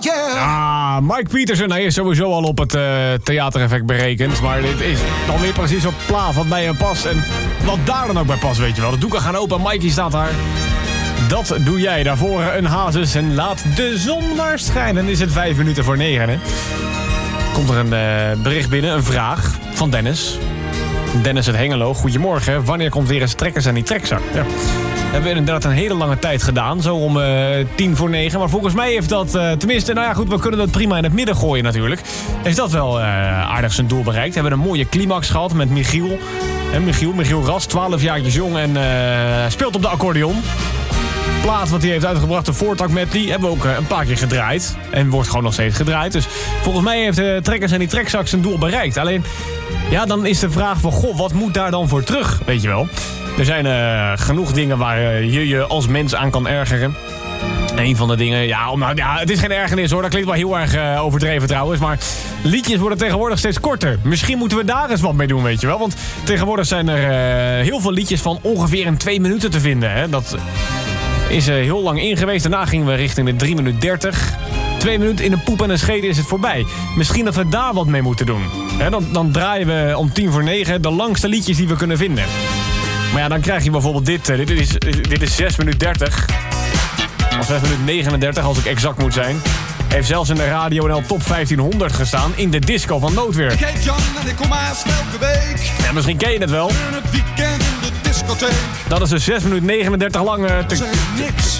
Ah, Mike Pietersen, hij is sowieso al op het theatereffect berekend. Maar dit is dan weer precies op plaat wat bij hem past. En wat daar dan ook bij past, weet je wel. De doeken gaan open, Mikey staat daar. Dat doe jij. Daarvoor een Hazes en laat de zon maar schijnen. Dan is het 5 minuten voor 9, hè. Komt er een bericht binnen, een vraag van Dennis. Dennis uit Hengelo, goedemorgen. Wanneer komt weer eens trekkers aan die trekzak? Ja. Hebben we inderdaad een hele lange tijd gedaan. Zo om 10 voor 9. Maar volgens mij heeft dat, tenminste, nou ja goed, we kunnen dat prima in het midden gooien natuurlijk. Heeft dat wel aardig zijn doel bereikt. We hebben een mooie climax gehad met Michiel. Michiel Ras, 12 jaartjes jong en speelt op de accordeon. Plaat wat hij heeft uitgebracht, de Voortak medley, hebben we ook een paar keer gedraaid. En wordt gewoon nog steeds gedraaid. Dus volgens mij heeft de trekkers en die trekzak zijn doel bereikt. Alleen, ja, dan is de vraag van, goh, wat moet daar dan voor terug, weet je wel? Er zijn genoeg dingen waar je je als mens aan kan ergeren. Een van de dingen, het is geen ergernis hoor, dat klinkt wel heel erg overdreven trouwens. Maar liedjes worden tegenwoordig steeds korter. Misschien moeten we daar eens wat mee doen, weet je wel. Want tegenwoordig zijn er heel veel liedjes van ongeveer in 2 minuten te vinden. Hè? Dat is heel lang in geweest. Daarna gingen we richting de 3 minuten 30. 2 minuten in een poep en een schede is het voorbij. Misschien dat we daar wat mee moeten doen. Hè? Dan draaien we om 10 voor 9 de langste liedjes die we kunnen vinden. Maar ja, dan krijg je bijvoorbeeld dit. Dit is 6 minuten 30. Of 6 minuten 39, als ik exact moet zijn. Heeft zelfs in de Radio NL Top 1500 gestaan in de disco van Noodweer. Ik heet Jan en ik kom haast elke week. Ja, misschien ken je het wel. In het weekend in de discotheek. Dat is dus 6 minuten 39 lang. Zeg niks.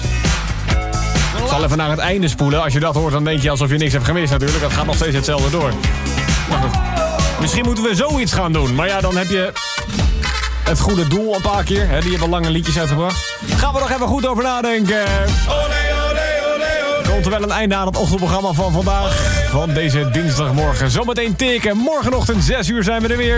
Ik zal even naar het einde spoelen. Als je dat hoort, dan denk je alsof je niks hebt gemist natuurlijk. Dat gaat nog steeds hetzelfde door. Maar goed. Misschien moeten we zoiets gaan doen. Maar ja, dan heb je het goede doel een paar keer. Hè? Die hebben lange liedjes uitgebracht. Gaan we nog even goed over nadenken. Komt er wel een einde aan het ochtendprogramma van vandaag. Van deze dinsdagmorgen. Zometeen teken. Morgenochtend 6 uur zijn we er weer.